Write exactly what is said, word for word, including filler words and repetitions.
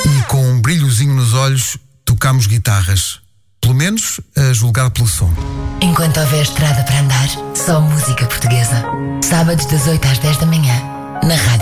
e com um brilhozinho nos olhos tocámos guitarras. Pelo menos a julgar pelo som. Enquanto houver estrada para andar, só música portuguesa. Sábados das oito às dez da manhã, na Rádio